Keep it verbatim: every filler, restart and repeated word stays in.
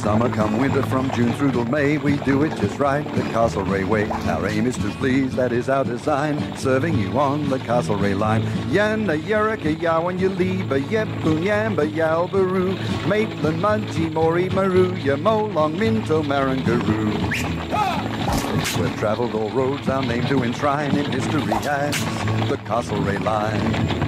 summer, come winter, from June through till May, we do it just right, the Castlereagh way. Our aim is to please, that is our design, serving you on the Castlereagh line. Yanna, Yurika, Yawan, Yaliba, Yepun, Yamba, Yalbaroo, Maitland, Mudgee, Maury, Maru, Yamolong, Minto, Marangaroo. We've travelled all roads, our name to enshrine in history as the Castlereagh line.